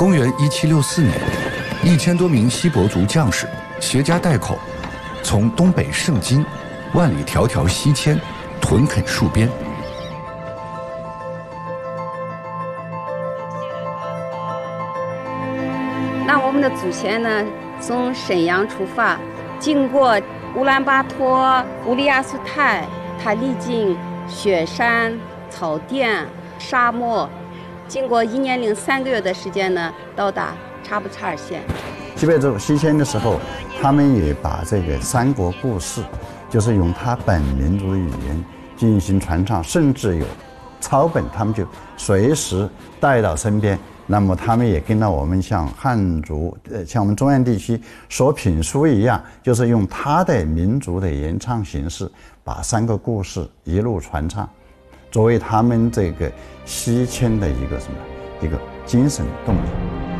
公元1764年，1000多名锡伯族将士携家带口，从东北盛京万里迢迢西迁，屯垦戍边。 那我们的祖先呢，从沈阳出发，经过乌兰巴托、乌里亚苏泰，它历经雪山、草甸、沙漠，经过1年零3个月的时间呢，到达察布查尔县。 西北族西迁的时候，他们也把这个三国故事，就是用他本民族的语言进行传唱，甚至有抄本，他们就随时带到身边。那么他们也跟到我们像汉族，像我们中原地区说评书一样，就是用他的民族的演唱形式，把三个故事一路传唱，作为他们这个西迁的一个精神动力。